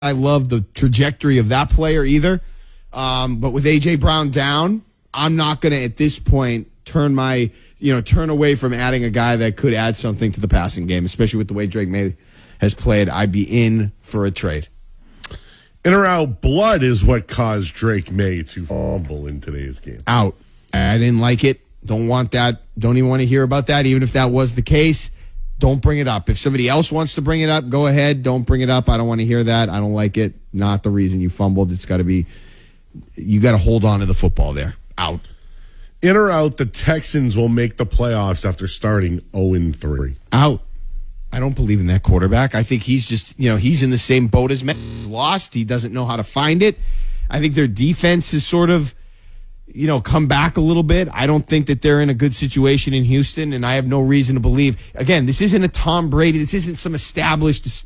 I love the trajectory of that player either. But with A.J. Brown down, I'm not going to, at this point, turn away from adding a guy that could add something to the passing game, especially with the way Drake May has played. I'd be in for a trade. In or out blood is what caused Drake May to fumble in today's game. Out. I didn't like it. Don't want that. Don't even want to hear about that. Even if that was the case, don't bring it up. If somebody else wants to bring it up, go ahead. Don't bring it up. I don't want to hear that. I don't like it. Not the reason you fumbled. It's got to be, you got to hold on to the football there. Out. In or out, the Texans will make the playoffs after starting 0-3. Out. I don't believe in that quarterback. I think he's just, he's in the same boat as Matt. He's lost. He doesn't know how to find it. I think their defense is sort of, come back a little bit. I don't think that they're in a good situation in Houston, and I have no reason to believe. Again, this isn't a Tom Brady. This isn't some established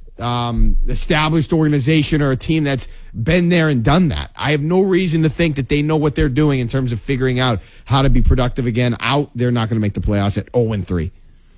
organization or a team that's been there and done that. I have no reason to think that they know what they're doing in terms of figuring out how to be productive again. Out, they're not going to make the playoffs at 0-3.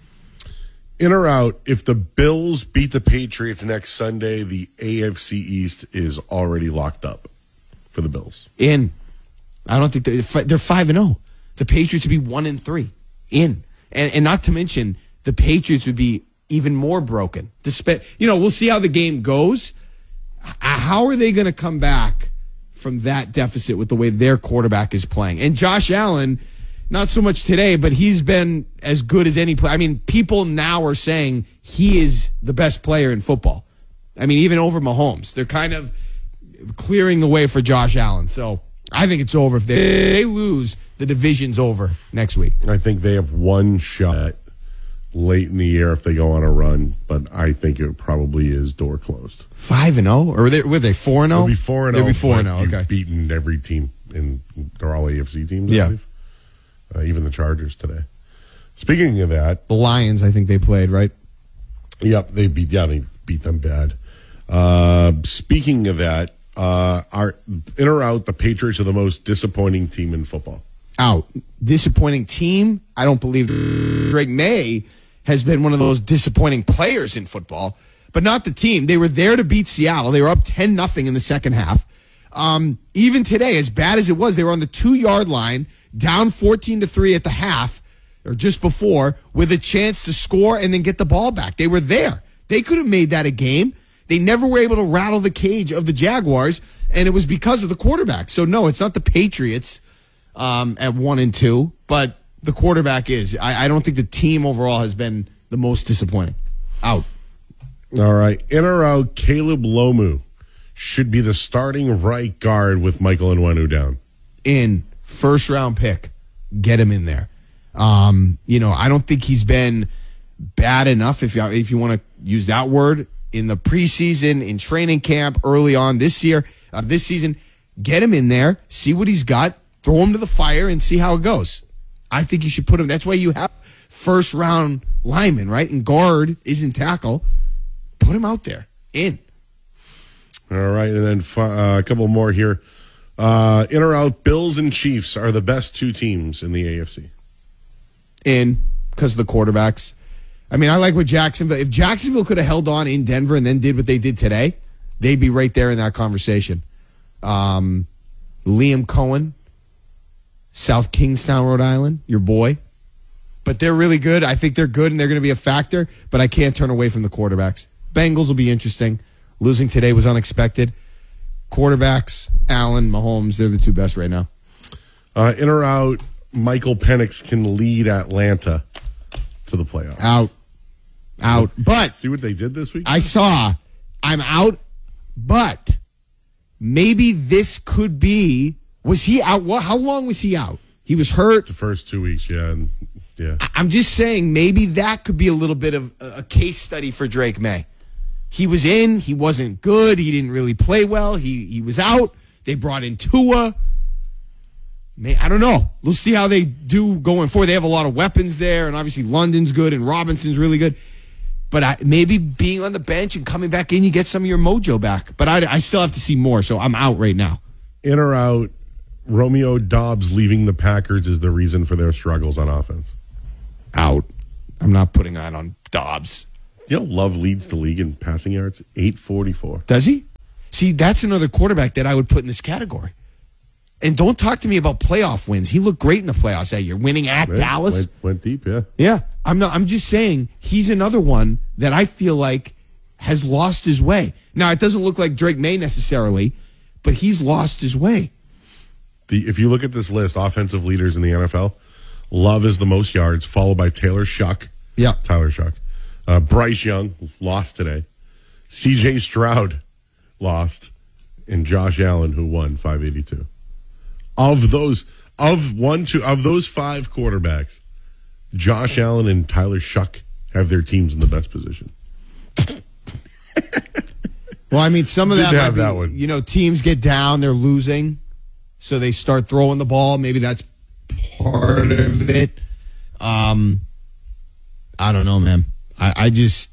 In or out, if the Bills beat the Patriots next Sunday, the AFC East is already locked up for the Bills. In. I don't think they're 5-0. The Patriots would be 1-3. In. And not to mention, the Patriots would be even more broken. We'll see how the game goes. How are they going to come back from that deficit with the way their quarterback is playing? And Josh Allen, not so much today, but he's been as good as any player. I mean, people now are saying he is the best player in football. I mean, even over Mahomes. They're kind of clearing the way for Josh Allen. So I think it's over. If they lose, the division's over next week. I think they have one shot late in the year if they go on a run, but I think it probably is door closed. 5-0? Or were they 4-0? They'll be 4-0. They'll be 4-0, okay. You've beaten every team, and they're all AFC teams, I believe. Even the Chargers today. Speaking of that, the Lions, I think they played, right? Yep, they beat them bad. Speaking of that, are in or out, the Patriots are the most disappointing team in football. Out. Disappointing team? I don't believe Drake May has been one of those disappointing players in football, but not the team. They were there to beat Seattle. They were up 10-0 in the second half. Even today, as bad as it was, they were on the 2-yard line, down 14-3 at the half, or just before, with a chance to score and then get the ball back. They were there. They could have made that a game. They never were able to rattle the cage of the Jaguars, and it was because of the quarterback. So, no, it's not the Patriots at 1-2, but the quarterback is. I don't think the team overall has been the most disappointing. Out. All right. In or out, Caleb Lomu should be the starting right guard with Michael Onwenu down. In. First-round pick. Get him in there. I don't think he's been bad enough, if you want to use that word, in the preseason, in training camp, early on this season. Get him in there, see what he's got, throw him to the fire, and see how it goes. I think you should put him. That's why you have first-round linemen, right? And guard isn't tackle. Put him out there. In. All right, and then a couple more here. In or out, Bills and Chiefs are the best two teams in the AFC. In, because of the quarterbacks. I mean, I like what Jacksonville. If Jacksonville could have held on in Denver and then did what they did today, they'd be right there in that conversation. Liam Cohen, South Kingstown, Rhode Island, your boy. But they're really good. I think they're good, and they're going to be a factor, but I can't turn away from the quarterbacks. Bengals will be interesting. Losing today was unexpected. Quarterbacks, Allen, Mahomes, they're the two best right now. In or out, Michael Penix can lead Atlanta to the playoffs. Out. But see what they did this week? I saw. I'm out, but maybe this could be. Was he out? How long was he out? He was hurt. The first 2 weeks, yeah. I'm just saying maybe that could be a little bit of a case study for Drake May. He was in. He wasn't good. He didn't really play well. He was out. They brought in Tua. I don't know. We'll see how they do going forward. They have a lot of weapons there, and obviously London's good and Robinson's really good. But maybe being on the bench and coming back in, you get some of your mojo back. But I still have to see more, so I'm out right now. In or out, Romeo Doubs leaving the Packers is the reason for their struggles on offense. Out. I'm not putting that on Doubs. Love leads the league in passing yards, 844. Does he? See, that's another quarterback that I would put in this category. And don't talk to me about playoff wins. He looked great in the playoffs that year, winning at Dallas. Went deep, yeah. Yeah, I'm just saying he's another one that I feel like has lost his way. Now, it doesn't look like Drake May necessarily, but he's lost his way. If you look at this list, offensive leaders in the NFL, Love is the most yards, followed by Tyler Shuck. Bryce Young lost today. C.J. Stroud lost, and Josh Allen, who won 582. Of those five quarterbacks, Josh Allen and Tyler Shuck have their teams in the best position. Well, I mean, some of that Didn't have might that be, one. you know, teams get down, they're losing, so they start throwing the ball. Maybe that's part of it. I don't know, man. I just,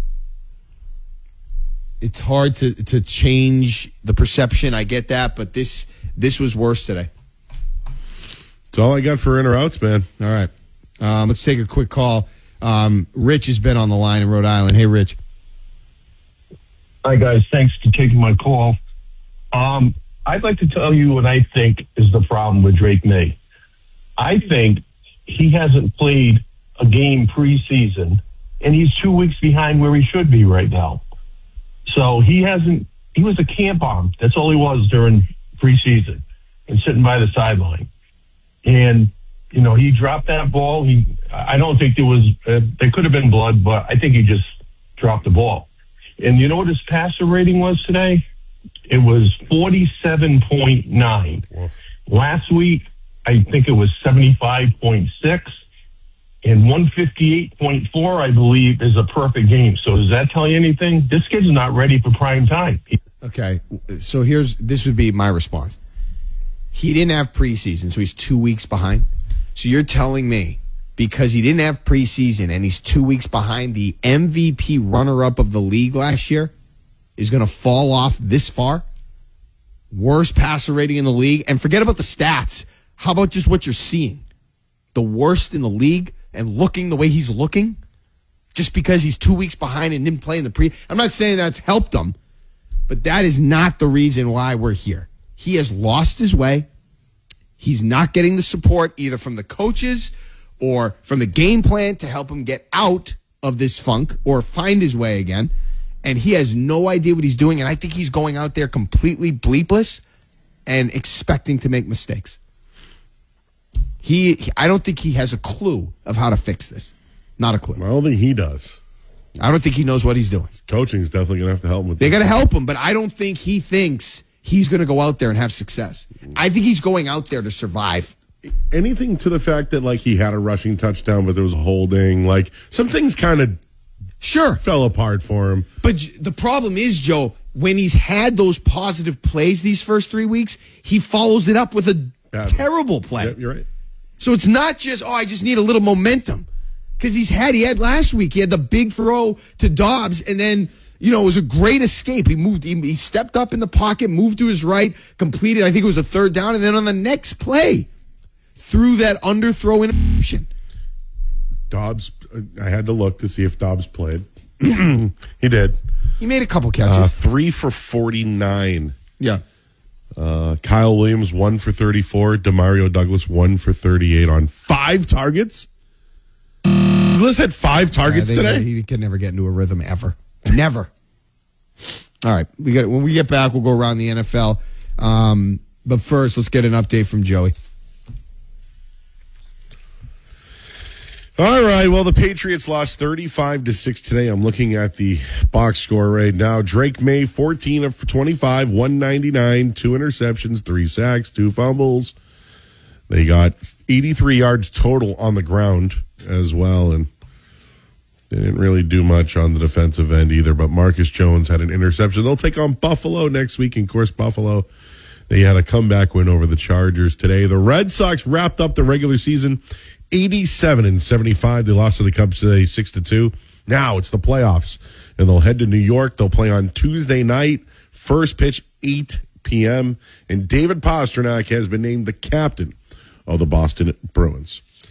it's hard to change the perception. I get that, but this was worse today. That's all I got for in or outs, man. All right. Let's take a quick call. Rich has been on the line in Rhode Island. Hey, Rich. Hi, guys. Thanks for taking my call. I'd like to tell you what I think is the problem with Drake May. I think he hasn't played a game preseason, and he's 2 weeks behind where he should be right now. So he was a camp arm. That's all he was during preseason and sitting by the sideline. And, you know, he dropped that ball. I don't think there could have been blood, but I think he just dropped the ball. And you know what his passer rating was today? It was 47.9. Wow. Last week, I think it was 75.6. And 158.4, I believe, is a perfect game. So does that tell you anything? This kid's not ready for prime time. Okay, so this would be my response. He didn't have preseason, so he's 2 weeks behind. So you're telling me because he didn't have preseason and he's 2 weeks behind, the MVP runner-up of the league last year is going to fall off this far? Worst passer rating in the league? And forget about the stats. How about just what you're seeing? The worst in the league and looking the way he's looking? Just because he's 2 weeks behind and didn't play in the pre... I'm not saying that's helped him, but that is not the reason why we're here. He has lost his way. He's not getting the support either from the coaches or from the game plan to help him get out of this funk or find his way again. And he has no idea what he's doing. And I think he's going out there completely bleepless and expecting to make mistakes. I don't think he has a clue of how to fix this. Not a clue. I don't think he does. I don't think he knows what he's doing. Coaching is definitely going to have to help him with They this. got to help him, but I don't think he thinks he's going to go out there and have success. I think he's going out there to survive. Anything to the fact that, like, he had a rushing touchdown, but there was a holding. Like, some things kind of Sure. fell apart for him. But the problem is, Joe, when he's had those positive plays these first 3 weeks, he follows it up with a terrible play. Yep, you're right. So it's not just, I just need a little momentum. Because he had last week, he had the big throw to Dobbs, and then, you know, it was a great escape. He stepped up in the pocket, moved to his right, completed, I think it was a third down, and then on the next play, threw that underthrow interception. Dobbs, I had to look to see if Dobbs played. He did. He made a couple catches. 3 for 49. Yeah. Kyle Williams, 1 for 34. Demario Douglas, 1 for 38 on 5 targets. Douglas had 5 targets today? He can never get into a rhythm ever. Never. All right. When we get back, we'll go around the NFL. But first, let's get an update from Joey. All right. Well, the Patriots lost 35-6 today. I'm looking at the box score right now. Drake May, 14 of 25, 199, 2 interceptions, 3 sacks, 2 fumbles. They got 83 yards total on the ground as well, and they didn't really do much on the defensive end either, but Marcus Jones had an interception. They'll take on Buffalo next week. And, of course, Buffalo, they had a comeback win over the Chargers today. The Red Sox wrapped up the regular season 87-75. They lost to the Cubs today 6-2. Now it's the playoffs, and they'll head to New York. They'll play on Tuesday night. First pitch, 8 p.m., and David Pastrnak has been named the captain of the Boston Bruins.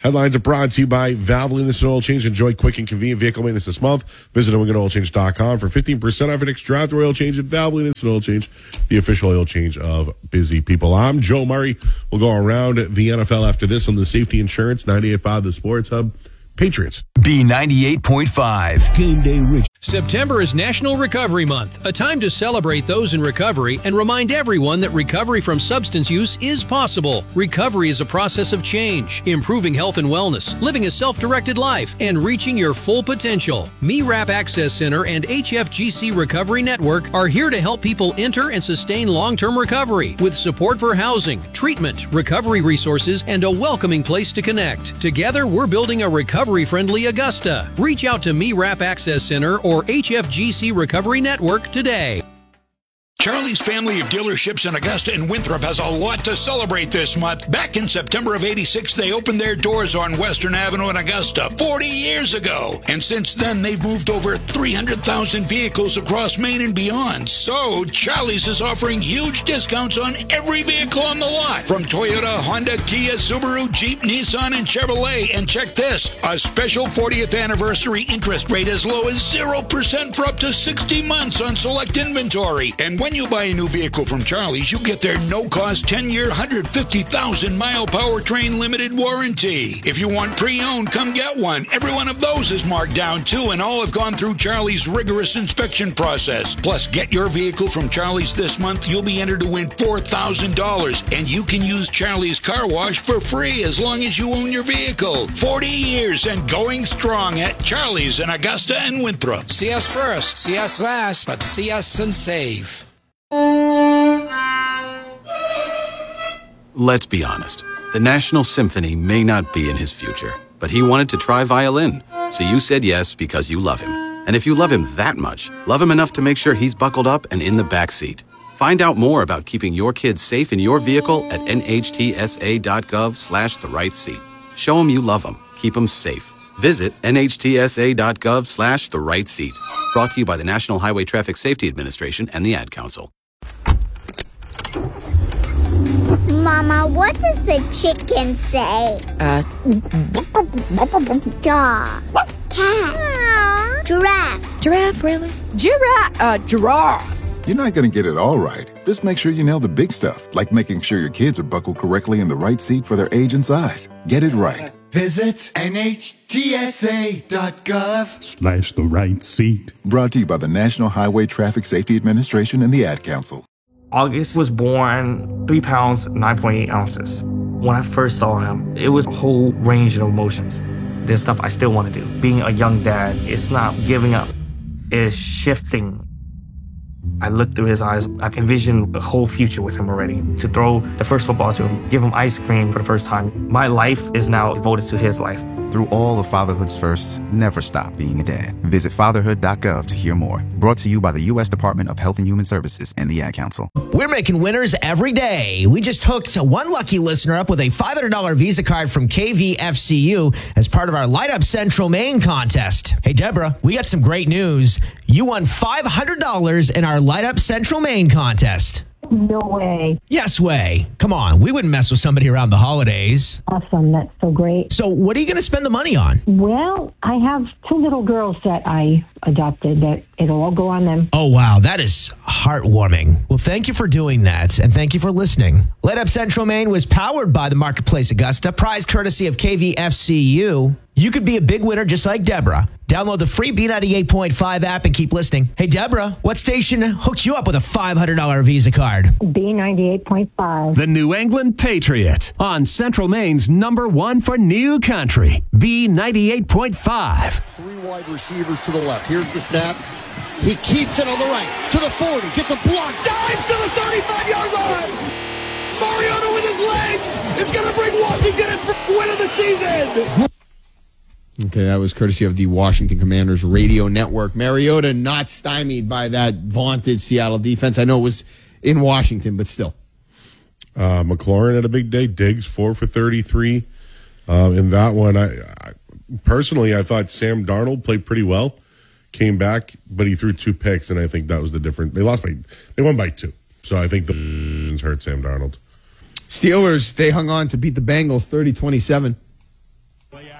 Headlines are brought to you by Valvoline Instant Oil Change. Enjoy quick and convenient vehicle maintenance this month. Visit OwingAndOilChange.com for 15% off an extra after oil change at Valvoline Instant Oil Change, the official oil change of busy people. I'm Joe Murray. We'll go around the NFL after this on the Safety Insurance 98.5 The Sports Hub. Patriots. B98.5. Game Day Rich. September is National Recovery Month, a time to celebrate those in recovery and remind everyone that recovery from substance use is possible. Recovery is a process of change, improving health and wellness, living a self-directed life, and reaching your full potential. MeRap Access Center and HFGC Recovery Network are here to help people enter and sustain long-term recovery with support for housing, treatment, recovery resources, and a welcoming place to connect. Together, we're building a recovery-friendly Augusta. Reach out to MeRap Access Center or HFGC Recovery Network today. Charlie's family of dealerships in Augusta and Winthrop has a lot to celebrate this month. Back in September of '86, they opened their doors on Western Avenue in Augusta 40 years ago. And since then, they've moved over 300,000 vehicles across Maine and beyond. So, Charlie's is offering huge discounts on every vehicle on the lot. From Toyota, Honda, Kia, Subaru, Jeep, Nissan, and Chevrolet. And check this, a special 40th anniversary interest rate as low as 0% for up to 60 months on select inventory. And when you buy a new vehicle from Charlie's, you get their no-cost 10-year, 150,000-mile powertrain limited warranty. If you want pre-owned, come get one. Every one of those is marked down, too, and all have gone through Charlie's rigorous inspection process. Plus, get your vehicle from Charlie's this month. You'll be entered to win $4,000, and you can use Charlie's Car Wash for free as long as you own your vehicle. 40 years and going strong at Charlie's in Augusta and Winthrop. See us first, see us last, but see us and save. Let's be honest. The National Symphony may not be in his future, but he wanted to try violin. So you said yes because you love him. And if you love him that much, love him enough to make sure he's buckled up and in the back seat. Find out more about keeping your kids safe in your vehicle at nhtsa.gov/the-right-seat. Show him you love him. Keep him safe. Visit nhtsa.gov/the-right-seat. Brought to you by the National Highway Traffic Safety Administration and the Ad Council. Mama, what does the chicken say? Dog. Cat. Giraffe. Giraffe, really? Giraffe. You're not going to get it all right. Just make sure you nail the big stuff, like making sure your kids are buckled correctly in the right seat for their age and size. Get it right. Visit NHTSA.gov/the-right-seat. Brought to you by the National Highway Traffic Safety Administration and the Ad Council. August was born 3 pounds, 9.8 ounces. When I first saw him, it was a whole range of emotions. There's stuff I still want to do. Being a young dad, it's not giving up. It's shifting. I looked through his eyes. I envisioned a whole future with him already. To throw the first football to him, give him ice cream for the first time. My life is now devoted to his life. Through all of fatherhood's firsts, never stop being a dad. Visit fatherhood.gov to hear more. Brought to you by the U.S. Department of Health and Human Services and the Ad Council. We're making winners every day. We just hooked one lucky listener up with a $500 Visa card from KVFCU as part of our Light Up Central Maine contest. Hey, Deborah, we got some great news. You won $500 in our Light Up Central Maine contest. No way. Yes way. Come on, we wouldn't mess with somebody around the holidays. Awesome, that's so great. So what are you going to spend the money on? Well, I have 2 little girls that I adopted that it'll all go on them. Oh, wow, that is heartwarming. Well, thank you for doing that, and thank you for listening. Light Up Central Maine was powered by the Marketplace Augusta, prize courtesy of KVFCU. You could be a big winner just like Deborah. Download the free B98.5 app and keep listening. Hey, Deborah, what station hooked you up with a $500 Visa card? B98.5. The New England Patriot on Central Maine's #1 for New Country. B98.5. 3 wide receivers to the left. Here's the snap. He keeps it on the right. To the 40. Gets a block. Dives to the 35-yard line. Mariota with his legs is going to bring Washington its first win of the season. Okay, that was courtesy of the Washington Commanders radio network. Mariota not stymied by that vaunted Seattle defense. I know it was in Washington, but still. McLaurin had a big day. Diggs 4 for 33. In that one, I personally thought Sam Darnold played pretty well. Came back, but he threw 2 picks, and I think that was the difference. They won by 2. So I think the hurt Sam Darnold. Steelers, they hung on to beat the Bengals 30-27.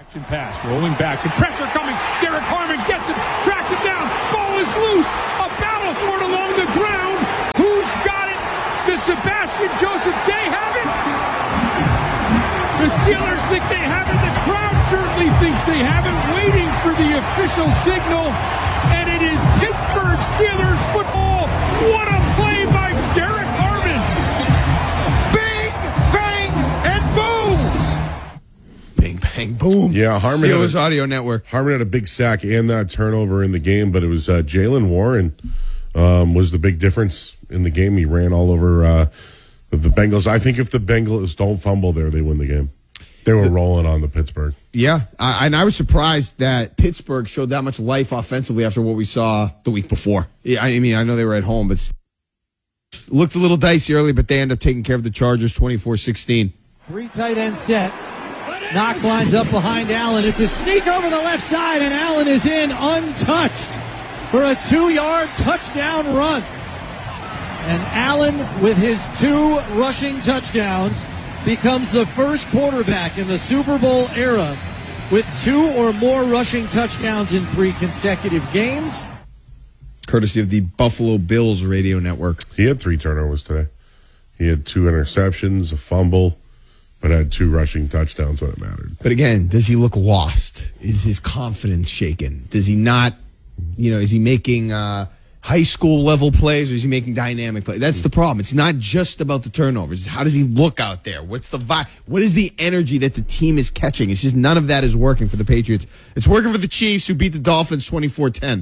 Pass, rolling back, some pressure coming. Derek Harmon gets it, tracks it down. Ball is loose. A battle for it along the ground. Who's got it? Does Sebastian Joseph Day have it? The Steelers think they have it. The crowd certainly thinks they have it. Waiting for the official signal. And it is Pittsburgh Steelers football. What a play by Derek Harmon. Bing, bang, and boom. Bing, bang, boom. Yeah, Harmon. Steelers Audio Network. Harmon had a big sack and that turnover in the game, but it was Jaylen Warren was the big difference in the game. He ran all over the Bengals. I think if the Bengals don't fumble there, they win the game. They were rolling on the Pittsburgh. Yeah, and I was surprised that Pittsburgh showed that much life offensively after what we saw the week before. I mean, I know they were at home, but it looked a little dicey early, but they end up taking care of the Chargers 24-16. 3 tight end set. Knox lines up behind Allen. It's a sneak over the left side, and Allen is in untouched for a 2-yard touchdown run. And Allen, with his 2 rushing touchdowns, becomes the first quarterback in the Super Bowl era with 2 or more rushing touchdowns in 3 consecutive games. Courtesy of the Buffalo Bills radio network. He had 3 turnovers today. He had 2 interceptions, a fumble, but had 2 rushing touchdowns when it mattered. But again, does he look lost? Is his confidence shaken? Does he not, is he making high school level plays or is he making dynamic plays? That's the problem. It's not just about the turnovers. It's how does he look out there? What's the vibe? What is the energy that the team is catching? It's just none of that is working for the Patriots. It's working for the Chiefs, who beat the Dolphins 24-10.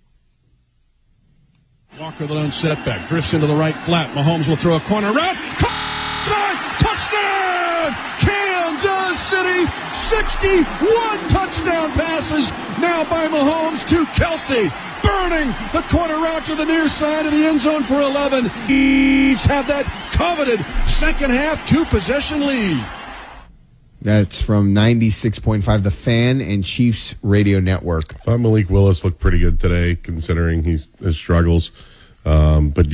Walker, the lone setback, drifts into the right flat. Mahomes will throw a corner route. Touchdown! Kansas City, 61 touchdown passes now by Mahomes to Kelsey. Burning the corner route to the near side of the end zone for 11. Chiefs have that coveted second half 2-possession lead. That's from 96.5, the Fan and Chiefs radio network. I thought Malik Willis looked pretty good today, considering his struggles. But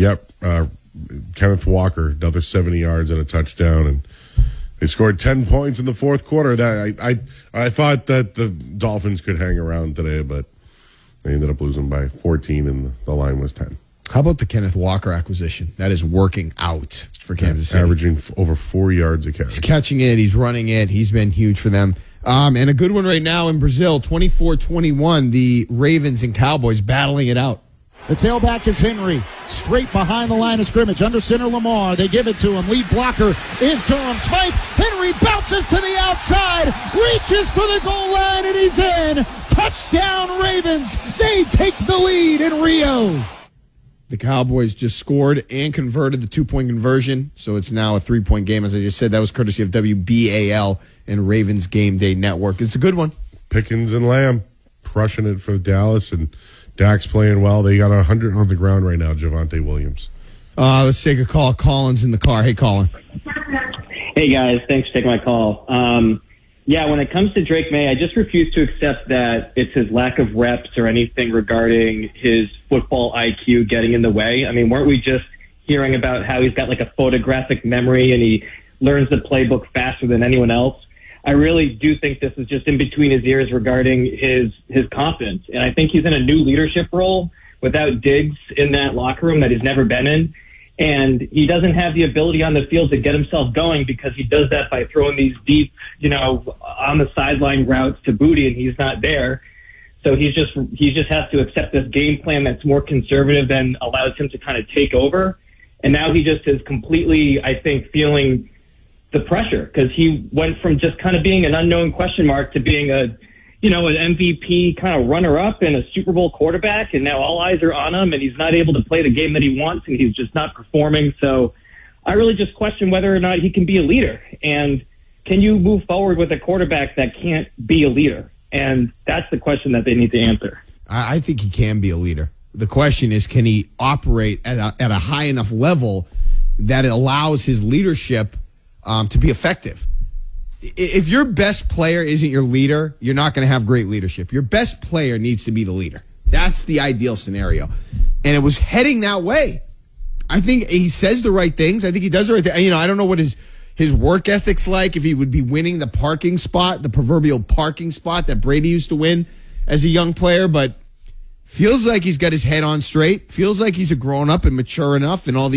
Kenneth Walker, another 70 yards and a touchdown, and they scored 10 points in the fourth quarter. That I thought that the Dolphins could hang around today, but they ended up losing by 14, and the line was 10. How about the Kenneth Walker acquisition? That is working out for Kansas City. Averaging over 4 yards a carry. He's catching it. He's running it. He's been huge for them. And a good one right now in Brazil, 24-21, the Ravens and Cowboys battling it out. The tailback is Henry, straight behind the line of scrimmage, under center Lamar. They give it to him. Lead blocker is Durham Smythe. Henry bounces to the outside, reaches for the goal line, and he's in. Touchdown Ravens. They take the lead in Rio. The Cowboys just scored and converted the 2-point conversion, so it's now a 3-point game. As I just said, that was courtesy of WBAL and Ravens Game Day Network. It's a good one. Pickens and Lamb crushing it for Dallas, and Dak's playing well. They got 100 on the ground right now, Javonte Williams. Let's take a call. Colin's in the car. Hey, Colin. Hey, guys. Thanks for taking my call. When it comes to Drake May, I just refuse to accept that it's his lack of reps or anything regarding his football IQ getting in the way. I mean, weren't we just hearing about how he's got like a photographic memory and he learns the playbook faster than anyone else? I really do think this is just in between his ears regarding his confidence. And I think he's in a new leadership role without Diggs in that locker room that he's never been in. And he doesn't have the ability on the field to get himself going because he does that by throwing these deep, on the sideline routes to Booty, and he's not there. So he just has to accept this game plan that's more conservative and allows him to kind of take over. And now he just is completely, I think, feeling the pressure because he went from just kind of being an unknown question mark to being an MVP kind of runner-up and a Super Bowl quarterback, and now all eyes are on him, and he's not able to play the game that he wants, and he's just not performing. So I really just question whether or not he can be a leader. And can you move forward with a quarterback that can't be a leader? And that's the question that they need to answer. I think he can be a leader. The question is, can he operate at a high enough level that it allows his leadership to be effective? If your best player isn't your leader, you're not going to have great leadership. Your best player needs to be the leader. That's the ideal scenario. And it was heading that way. I think he says the right things. I think he does the right thing. I don't know what his his work ethic's like, if he would be winning the parking spot, the proverbial parking spot that Brady used to win as a young player. But feels like he's got his head on straight. Feels like he's a grown up and mature enough in all these